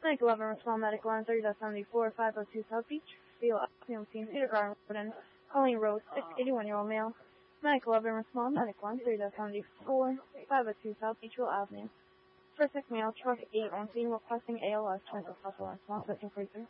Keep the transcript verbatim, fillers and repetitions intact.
Mike eleven, Small Medical on thirty seventy-four, five oh two South Beach. Steel Film Team, Peter Garden, Colleen Rose, eighty-one-year-old male. Mike eleven, Small Medical on thirty seventy-four, five oh two South Beachville Avenue. For six male, truck eight on scene requesting A L S twenty-four plus one, small fifteen freezer.